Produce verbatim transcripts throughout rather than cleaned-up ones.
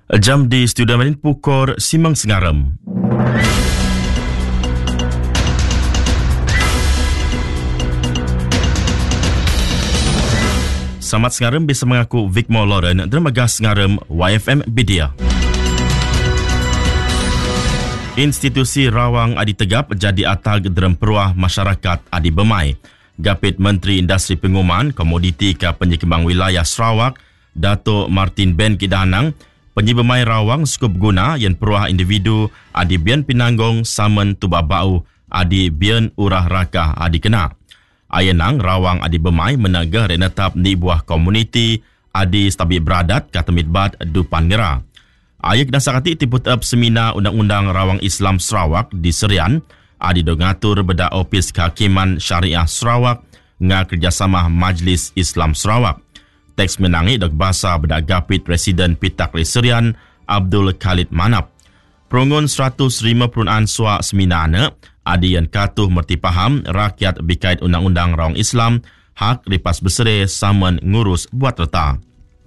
Jam di Studio Marin pukul Simang Sengaram. Selamat Sengaram bisa mengaku Vicmore Lauren dan Megas Sengaram Y F M Bidia. Institusi Rawang Adi Tegap jadi atag dalam peruah masyarakat Adi Bemai. Gapit Menteri Industri Pengumuman, Komoditi ke Penyekembang Wilayah Sarawak, Dato' Martin Ben Kidanang, Penyebemai Rawang skup guna yang peruah individu Adi Bian Pinanggong Samen Tubabau Adi Bian Urah Rakah Adi Kena. Ayenang Rawang Adi Bemai menegah renetap ni buah komuniti Adi Stabi Beradat kata mitbat Dupan Ngera. Ayat dasakati tiput up semina Undang-Undang Rawang Islam Sarawak di Serian, Adi dongatur beda Opis Kehakiman Syariah Sarawak nga kerjasama Majlis Islam Sarawak. Teks menangi dok bahasa beda Gapit Presiden Pitak Serian Abdul Khalid Manap. Perungun seratus lima puluh ansua seminana Adi yang katuh merti paham rakyat bikait Undang-Undang Rawang Islam hak lipas besere saman ngurus buat reta.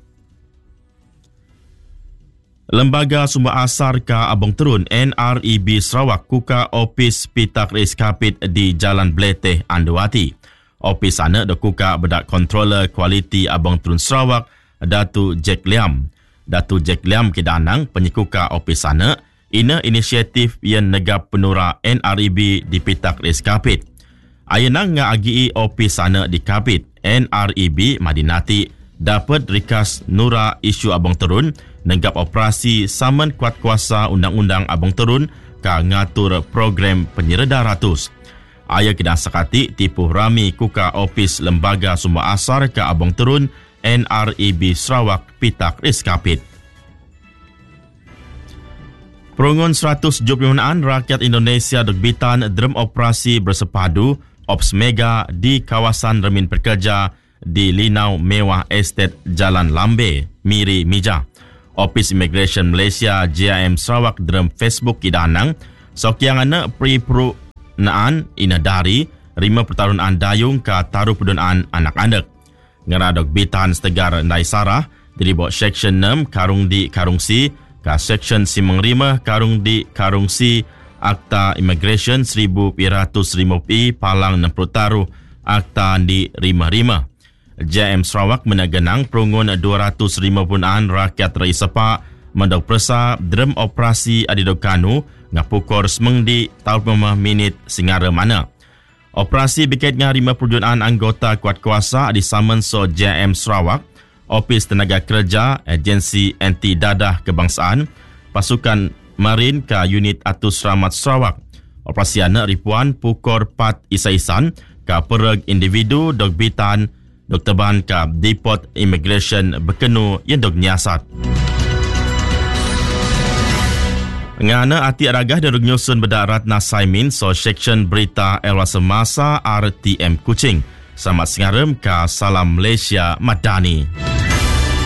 Lembaga Sumber Asar Ka Abong Terun N R E B Sarawak kuka Opis Pitak Res Kapit di Jalan Bleteh Andawati. Opis sana dah kuka bedak Controller Kualiti Abong Terun Sarawak Datu Jack Liam. Datu Jack Liam Kidanang penyekuka Opis sana ina inisiatif yang negap penura N R E B di Pitak Res Kapit. Ayenang nga agi Opis sana di Kapit N R E B Madinati dapat rikas nura isu Abong Terun nenggap operasi saman kuat kuasa Undang-Undang Abong Terun ka ngatur program penyereda ratus. Aya kena sakati tipu rami kuka Opis Lembaga Sumber Asar ka Abong Terun N R E B Sarawak Pitak Res Kapit. Perungun seratus tujuh puluh an rakyat Indonesia degbitan dalam operasi bersepadu Ops Mega di kawasan Remin Pekerja di Linau Mewah Estate Jalan Lambe, Miri Mija. Opis Immigration Malaysia J I M Sarawak dalam Facebook Kidanang, sokiangana pri-pro naan inadari rima pertarungan dayung ka taruh pedunaan anak-anak. Ngeradok bitan setegar Ndai Sarah, diribok Section enam Karung di Karungsi, ka Section Simeng Rima Karung di Karungsi, Akta Immigration seribu seratus lima puluh Palang enam puluh taruh, Akta di Rima-Rima. J M Sarawak menagenang perungun dua ratus lima puluh an rakyat Raisepak mendok persa dalam operasi adidokanu ngapukor semeng di tahun lima minit singara mana. Operasi berkait dengan lima puluh an anggota kuat kuasa di samen so J M Sarawak, Opis Tenaga Kerja, Agensi Anti Dadah Kebangsaan, Pasukan Marin ke Unit Atus Rahmat Sarawak. Operasi anak ripuan pukor pat isaisan ke pereg individu dok bitan Doktor Ban ke Depot Immigration berkenu yang dok nyiasat. Ngana ati aragah dari nyusun bedarat Nasaimin so Section Berita Elwa Semasa R T M Kuching. Selamat Sengaram ke Salam Malaysia Madani.